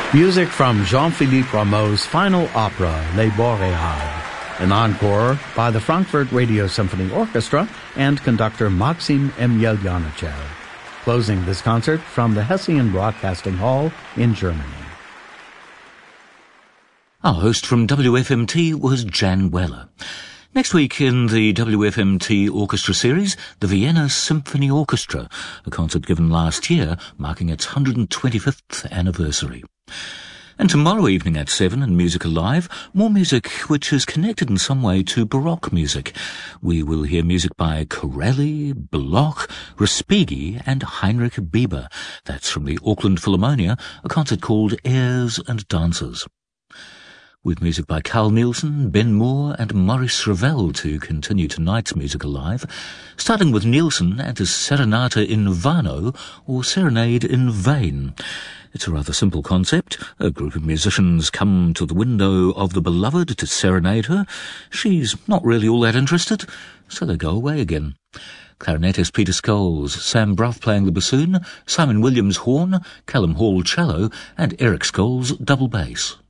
Music from Jean-Philippe Rameau's final opera, Les Boréades, an encore by the Frankfurt Radio Symphony Orchestra and conductor Maxim Emelyanychev, closing this concert from the Hessian Broadcasting Hall in Germany. Our host from WFMT was Jan Weller. Next week in the WFMT Orchestra Series, the Vienna Symphony Orchestra, a concert given last year marking its 125th anniversary. And tomorrow evening at 7 in Music Alive, more music which is connected in some way to Baroque music. We will hear music by Corelli, Bloch, Respighi and Heinrich Bieber. That's from the Auckland Philharmonia, a concert called Airs and Dances. With music by Carl Nielsen, Ben Moore and Maurice Ravel to continue tonight's Music Alive, starting with Nielsen and his Serenata in Vano, or Serenade in Vain. It's a rather simple concept. A group of musicians come to the window of the beloved to serenade her. She's not really all that interested, so they go away again. Clarinetist Peter Scholes, Sam Brough playing the bassoon, Simon Williams horn, Callum Hall cello, and Eric Scholes double bass.